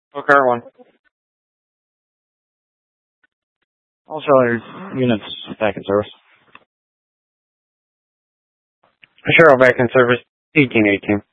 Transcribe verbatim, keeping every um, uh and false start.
Okay, one. Also, your units back in service. Cheryl back in service. eighteen eighteen.